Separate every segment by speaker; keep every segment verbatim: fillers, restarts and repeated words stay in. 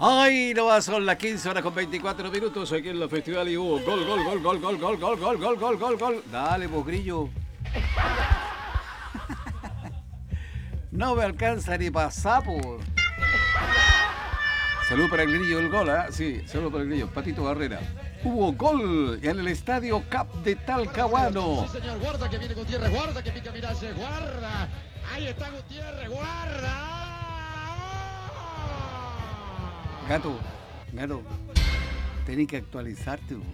Speaker 1: Ay, no va, son las quince horas con veinticuatro minutos aquí en la Festival y hubo gol, gol, gol, gol, gol, gol, gol, gol, gol, gol, gol, gol. Dale, vos, grillo. No me alcanza ni para sapo. Salud para el grillo del gol, ¿eh? Sí, salud para el grillo. Patito Barrera. Hubo gol en el estadio Cap de Talcahuano.
Speaker 2: Sí, señor, guarda que viene Gutiérrez, guarda que pica Miralles, guarda. Ahí está Gutiérrez, guarda.
Speaker 1: Gato, gato, tenés que actualizarte. Bo.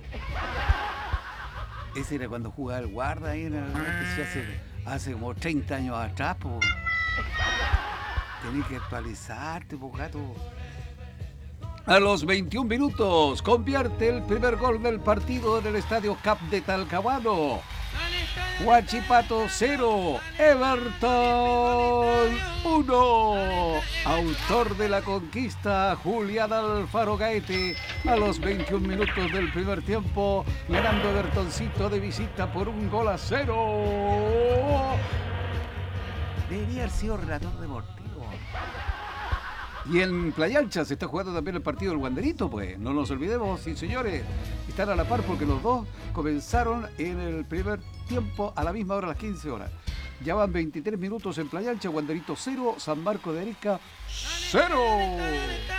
Speaker 1: Ese era cuando jugaba el guarda ahí en el, hace, hace como treinta años atrás, po. Tenés que actualizarte, po, gato. A los veintiún minutos, convierte el primer gol del partido en el estadio Cap de Talcahuano. Huachipato cero, Everton uno. Autor de la conquista, Julián Alfaro Gaete, a los veintiún minutos del primer tiempo, ganando Evertoncito de visita por un gol a cero. Debería haber sido relator deportivo. Y en Playa Ancha se está jugando también el partido del Wanderito, pues. No nos olvidemos, sí señores. Están a la par porque los dos comenzaron en el primer tiempo a la misma hora, a las quince horas. Ya van veintitrés minutos en Playa Ancha, Wanderito cero, San Marco de Arica cero.